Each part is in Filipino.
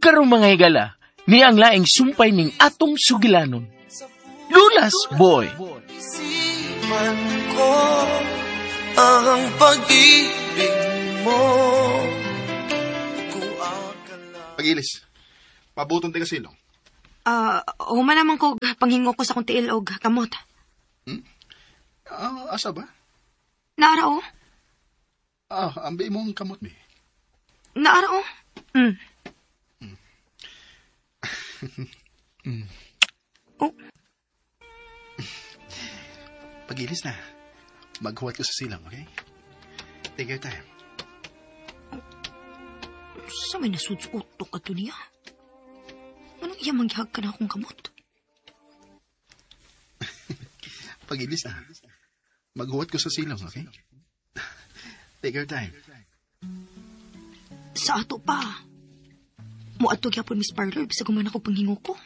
karong mga higala, ni ang laing sumpay ning atong sugilanon. Lulas, boy! Isipan ko ang pag-ibig mo. Pagilis, pabuton tayo silong. Human naman ko panghingo ko sa kong tiil og kamot. Asa ba? Naara o? Ambi mong kamot mi. Naara o? Oh. Pagilis na. Maghuwat ko sa silang, okay? Take your time. Sa may nasudsutok ka to niya? Anong iya manghihag ka na akong kamot? Pagilis na. Maghuwat ko sa silang, okay? Take your time. Sa ato pa. Muadto gyapon Miss Parlor bisag man ako panghingo ko.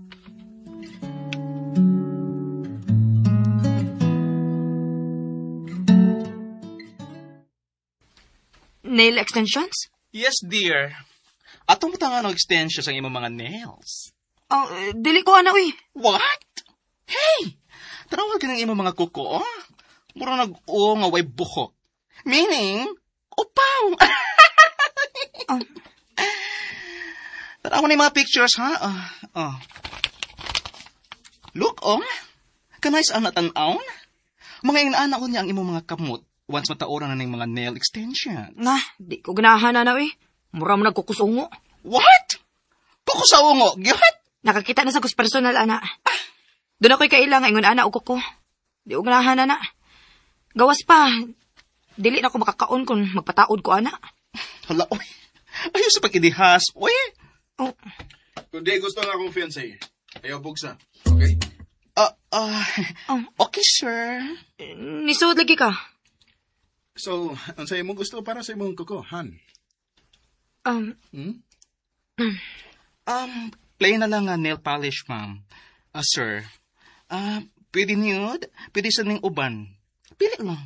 Nail extensions? Yes, dear. Atong butangan ng extensions ang imong mga nails. Dili ko ana uy. What? Hey! Tarawag ka ng imong mga kuko, oh? Mura nag-o nga way buhok. Meaning, upaw! Tanaw na yung mga pictures, ha? Look, kanais ang natanaw? Mga inaana ko niya ang imong mga kamot once mataoran na ng mga nail extension. Di ko ganahan na uy. Mura mo nagkukusungo. What? Kukusaungo? Gihat? Nakakita na sa kus personal, ana. Doon ako'y kailangan ingon ana o kuko. Di ko ganahan na. Gawas pa. Dili na ako makakaon kung magpataod ko, ana. Hala, oy. Ayaw sa pagkidihas, oy. Kung di gusto nga akong fiancé, ayaw bugsa. Okay? Okay, sir. Nisuod lagi ka. So, ang sa'yo mong gusto para sa imong kuko, Han? Plain na lang nail polish, ma'am. Sir. Pwede nude, pwede sa ning uban. Pili lang.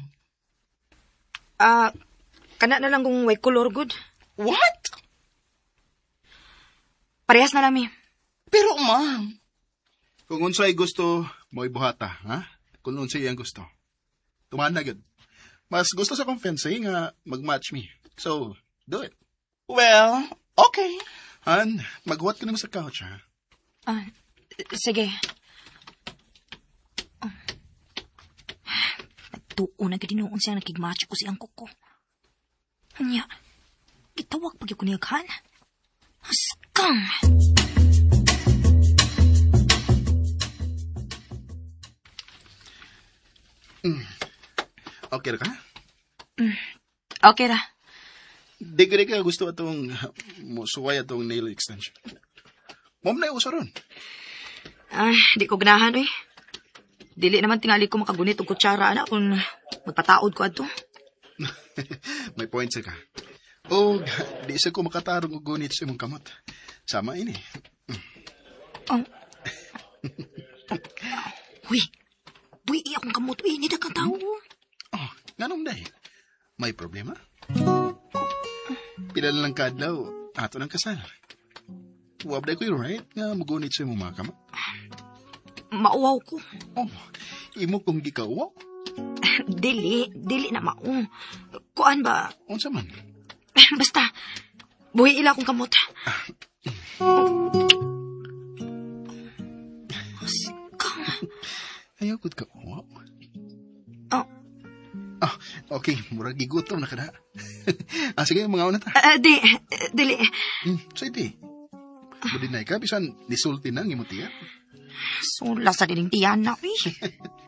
Kana na lang kung way color good. What? Parehas na lami. Pero, ma'am. Kung unsay gusto, mo'y buhata, ha? Kung unsay ang gusto. Tumahan na gud. Mas gusto sa kong fiancé nga mag-match me. So, do it. Well, okay. Han, maghuwat ka naman sa couch, ha? Sige. Nagtuon na ganoon siya nakigmatch ko siyang kuko. Anya, gitawag pag yung kuniyaghan. Askang! Okay ra ka? Okay ra. Di ka gusto atong musuway atong nail extension. Mom na uso ron. Di ko ganahan, eh. Dili naman tingali ko makagunit og kutsara, ana, kung magpataod ko adto. May point ka. Oh, di sa ko makatarong og gunit sa imong kamot. Sama ini. Uy, akong kamot, uy, nida kang tao. Ganun dahil. May problema? Pila lang kadlaw, ato ng kasal. Wabday ko yung right nga magunit sa imong mga kamot. Mauwaw ko. Imo kung gikawaw? Dili na mao. Kuan ba? Unsa man? Basta, buhi ila akong kamot. Askang. Ayaw ko't ka uwaw. Okay, murag gigutom na ka na. Sige, mga una ta. Dili. Sige. Budinay ka, bisan nisulti na ang imong tiyan. Sula sa dining tiyan na, eh.